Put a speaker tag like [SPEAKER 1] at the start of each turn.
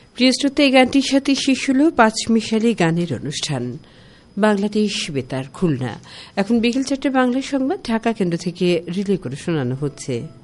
[SPEAKER 1] প্রিয় শ্রোতা, এই গানটির সাথে শেষ হল পাঁচমিশালি গানের অনুষ্ঠান বাংলাদেশ বেতার খুলনা। এখন বিকেল 4টে বাংলা সংবাদ ঢাকা কেন্দ্র থেকে রিলে করে শোনানো হচ্ছে।